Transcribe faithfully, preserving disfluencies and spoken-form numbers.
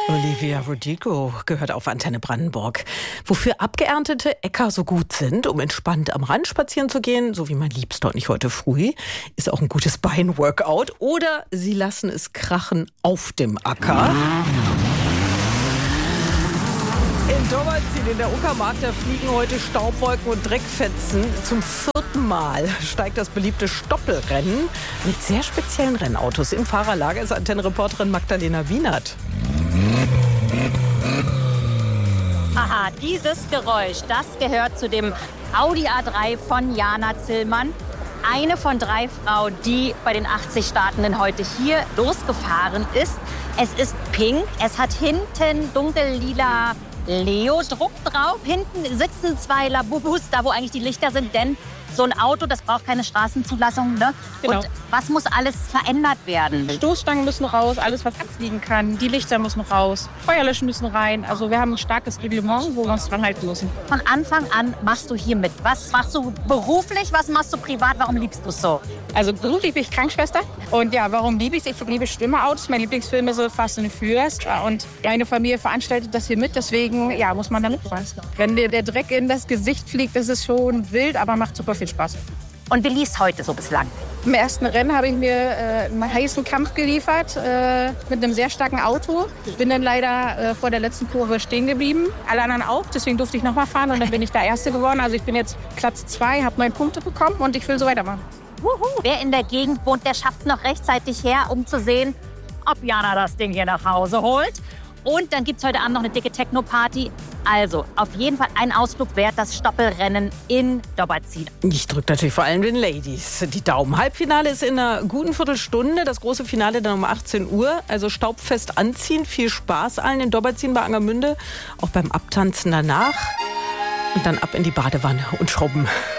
Olivia Rodrigo gehört auf Antenne Brandenburg. Wofür abgeerntete Äcker so gut sind, um entspannt am Rand spazieren zu gehen, so wie mein Liebster und ich heute früh, ist auch ein gutes Beinworkout. Oder sie lassen es krachen auf dem Acker. In Dobbertin, in der Uckermark, da fliegen heute Staubwolken und Dreckfetzen. Zum vierten Mal steigt das beliebte Stoppelrennen mit sehr speziellen Rennautos. Im Fahrerlager ist Antenne-Reporterin Magdalena Wienert. Aha, dieses Geräusch, das gehört zu dem Audi A drei von Jana Zillmann. Eine von drei Frauen, die bei den achtzig Startenden heute hier losgefahren ist. Es ist pink, es hat hinten dunkel-lila Leo-Druck drauf. Hinten sitzen zwei Labubus, da wo eigentlich die Lichter sind, denn so ein Auto, das braucht keine Straßenzulassung, ne? Genau. Und was muss alles verändert werden? Stoßstangen müssen raus, alles was abfliegen kann. Die Lichter müssen raus, Feuerlöscher müssen rein. Also wir haben ein starkes Reglement, wo wir uns dran halten müssen. Von Anfang an machst du hier mit. Was machst du beruflich, was machst du privat? Warum liebst du es so? Also beruflich bin ich Krankenschwester. Und ja, warum liebe ich es? Ich liebe Schwimmerautos. Mein Lieblingsfilm ist so Fast and Furious. Und meine Familie veranstaltet das hier mit, deswegen ja, muss man da mitfahren. Wenn dir der Dreck in das Gesicht fliegt, das ist schon wild, aber macht super viel Spaß. Und wie lief es heute so bislang? Im ersten Rennen habe ich mir äh, einen heißen Kampf geliefert äh, mit einem sehr starken Auto. Bin dann leider äh, vor der letzten Kurve stehen geblieben. Alle anderen auch, deswegen durfte ich noch mal fahren und dann bin ich da Erste geworden. Also ich bin jetzt Platz zwei, habe neun Punkte bekommen und ich will so weitermachen. Wuhu. Wer in der Gegend wohnt, der schafft es noch rechtzeitig her, um zu sehen, ob Jana das Ding hier nach Hause holt. Und dann gibt es heute Abend noch eine dicke Techno-Party. Also auf jeden Fall ein Ausflug wert, das Stoppelrennen in Dobbertin. Ich drücke natürlich vor allem den Ladies die Daumen. Halbfinale ist in einer guten Viertelstunde, das große Finale dann um achtzehn Uhr. Also staubfest anziehen, viel Spaß allen in Dobbertin bei Angermünde, auch beim Abtanzen danach. Und dann ab in die Badewanne und schrubben.